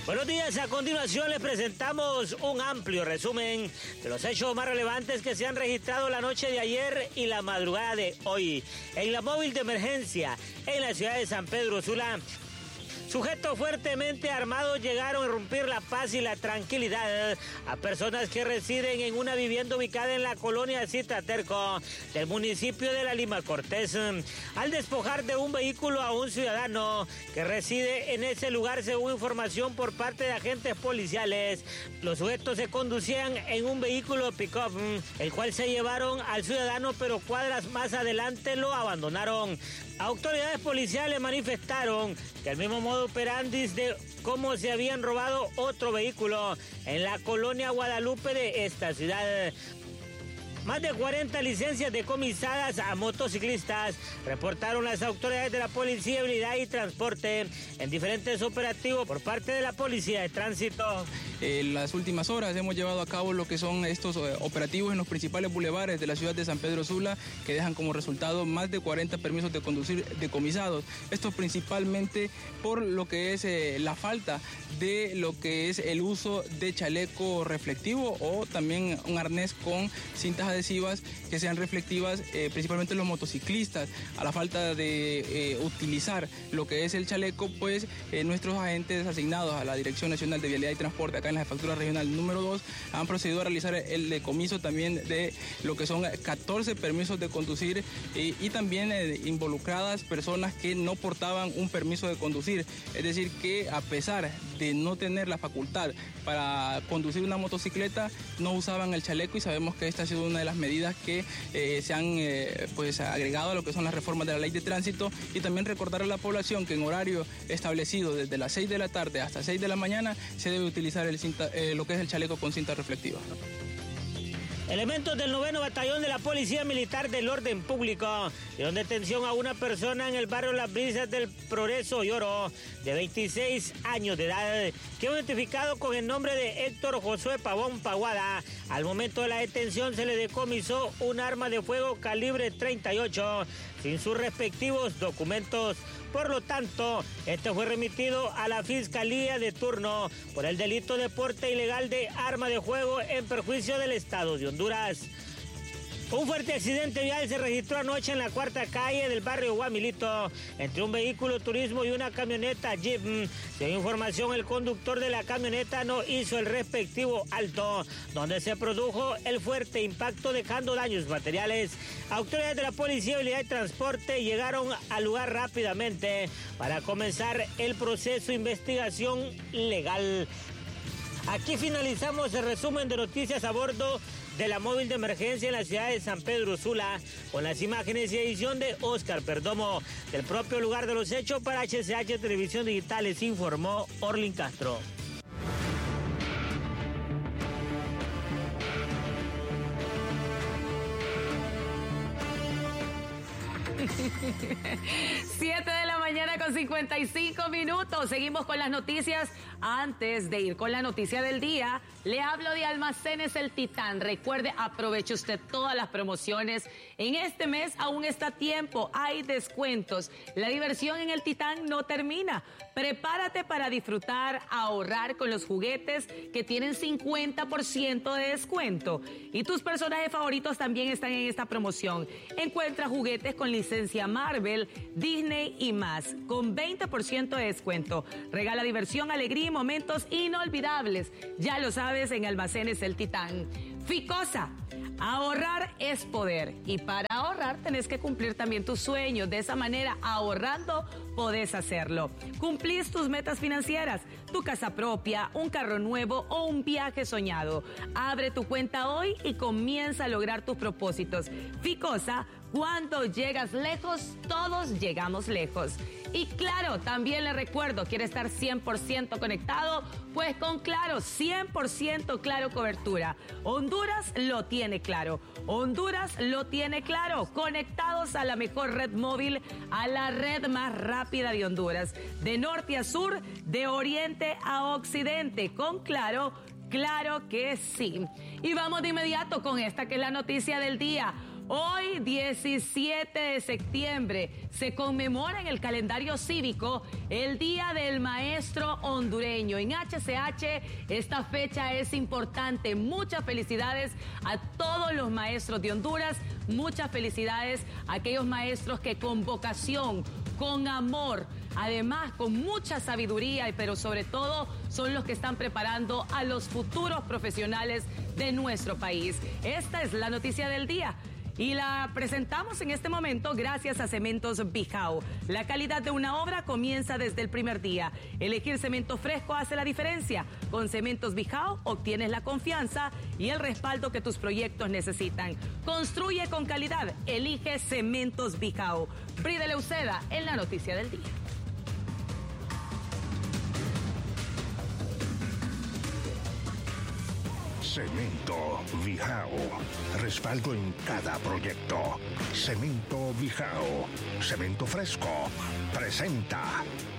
Buenos días, a continuación les presentamos un amplio resumen de los hechos más relevantes que se han registrado la noche de ayer y la madrugada de hoy. En la móvil de emergencia en la ciudad de San Pedro Sula, sujetos fuertemente armados llegaron a irrumpir la paz y la tranquilidad a personas que residen en una vivienda ubicada en la colonia Citaterco del municipio de La Lima Cortés, al despojar de un vehículo a un ciudadano que reside en ese lugar, según información por parte de agentes policiales. Los sujetos se conducían en un vehículo pick-up, el cual se llevaron al ciudadano, pero cuadras más adelante lo abandonaron. Autoridades policiales manifestaron que el mismo modo operandi de cómo se habían robado otro vehículo en la colonia Guadalupe de esta ciudad. Más de 40 licencias decomisadas a motociclistas, reportaron las autoridades de la Policía de Habilidad y Transporte en diferentes operativos por parte de la Policía de Tránsito. En las últimas horas hemos llevado a cabo lo que son estos operativos en los principales bulevares de la ciudad de San Pedro Sula, que dejan como resultado más de 40 permisos de conducir decomisados. Esto principalmente por lo que es la falta de lo que es el uso de chaleco reflectivo o también un arnés con cintas adhesivas que sean reflectivas, principalmente los motociclistas. A la falta de utilizar lo que es el chaleco, pues nuestros agentes asignados a la Dirección Nacional de Vialidad y Transporte, acá en la Jefatura Regional número 2, han procedido a realizar el decomiso también de lo que son 14 permisos de conducir y también involucradas personas que no portaban un permiso de conducir. Es decir, que a pesar de no tener la facultad para conducir una motocicleta, no usaban el chaleco, y sabemos que esta ha sido una de las medidas que se han pues agregado a lo que son las reformas de la ley de tránsito. Y también recordar a la población que en horario establecido desde las 6 de la tarde hasta 6 de la mañana se debe utilizar lo que es el chaleco con cinta reflectiva. Elementos del 9º Batallón de la Policía Militar del Orden Público dieron detención a una persona en el barrio Las Brisas del Progreso y Oro, de 26 años de edad, que fue identificado con el nombre de Héctor Josué Pavón Paguada. Al momento de la detención se le decomisó un arma de fuego calibre 38 sin sus respectivos documentos. Por lo tanto, este fue remitido a la Fiscalía de turno por el delito de porte ilegal de arma de fuego en perjuicio del Estado de Honduras. Un fuerte accidente vial se registró anoche en la cuarta calle del barrio Guamilito entre un vehículo turismo y una camioneta Jeep. Según información, el conductor de la camioneta no hizo el respectivo alto, donde se produjo el fuerte impacto dejando daños materiales. Autoridades de la Policía de Habilidad y Transporte llegaron al lugar rápidamente para comenzar el proceso de investigación legal. Aquí finalizamos el resumen de noticias a bordo de la móvil de emergencia en la ciudad de San Pedro Sula, con las imágenes y edición de Oscar Perdomo. Del propio lugar de los hechos para HCH Televisión Digital les informó Orlin Castro. Siete de la mañana con 55 minutos. Seguimos con las noticias. Antes de ir con la noticia del día, le hablo de Almacenes El Titán. Recuerde, aproveche usted todas las promociones. En este mes aún está a tiempo, hay descuentos. La diversión en El Titán no termina. Prepárate para disfrutar, ahorrar con los juguetes que tienen 50% de descuento. Y tus personajes favoritos también están en esta promoción. Encuentra juguetes con licencia Marvel, Disney y más, con 20% de descuento. Regala diversión, alegría y momentos inolvidables. Ya lo sabes, en Almacenes El Titán. Ficosa, ahorrar es poder, y para ahorrar tenés que cumplir también tus sueños. De esa manera, ahorrando, podés hacerlo. Cumplís tus metas financieras, tu casa propia, un carro nuevo o un viaje soñado. Abre tu cuenta hoy y comienza a lograr tus propósitos. Ficosa, cuando llegas lejos, todos llegamos lejos. Y Claro, también le recuerdo, ¿quiere estar 100% conectado? Pues con Claro, 100% Claro cobertura. Honduras lo tiene claro. Honduras lo tiene claro. Conectados a la mejor red móvil, a la red más rápida de Honduras. De norte a sur, de oriente a occidente. Con Claro, claro que sí. Y vamos de inmediato con esta que es la noticia del día. Hoy, 17 de septiembre, se conmemora en el calendario cívico el Día del Maestro Hondureño. En HCH, esta fecha es importante. Muchas felicidades a todos los maestros de Honduras. Muchas felicidades a aquellos maestros que con vocación, con amor, además con mucha sabiduría, pero sobre todo son los que están preparando a los futuros profesionales de nuestro país. Esta es la noticia del día. Y la presentamos en este momento gracias a Cementos Bijao. La calidad de una obra comienza desde el primer día. Elegir cemento fresco hace la diferencia. Con Cementos Bijao obtienes la confianza y el respaldo que tus proyectos necesitan. Construye con calidad. Elige Cementos Bijao. Brida Leuceda en la noticia del día. Cemento Bijao. Respaldo en cada proyecto. Cemento Bijao. Cemento fresco. Presenta.